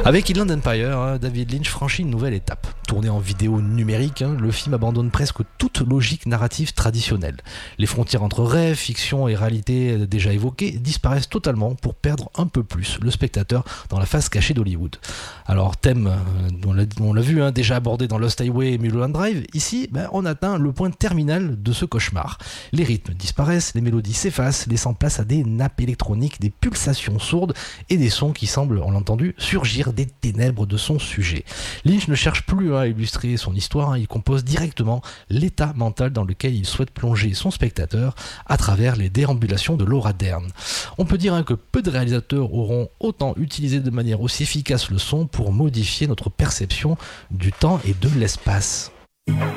Avec Inland Empire, David Lynch franchit une nouvelle étape. Tourné en vidéo numérique, le film abandonne presque toute logique narrative traditionnelle. Les frontières entre rêve, fiction et réalité déjà évoquées disparaissent totalement pour perdre un peu plus le spectateur dans la face cachée d'Hollywood. Alors thème, on l'a vu, déjà abordé dans Lost Highway et Mulholland Drive, ici on atteint le point terminal de ce cauchemar. Les rythmes disparaissent, les mélodies s'effacent, laissant place à des nappes électroniques, des pulsations sourdes et des sons qui semblent, on l'a entendu, surgir des ténèbres de son sujet. Lynch ne cherche plus à illustrer son histoire, il compose directement l'état mental dans lequel il souhaite plonger son spectateur à travers les déambulations de Laura Dern. On peut dire que peu de réalisateurs auront autant utilisé de manière aussi efficace le son pour modifier notre perception du temps et de l'espace.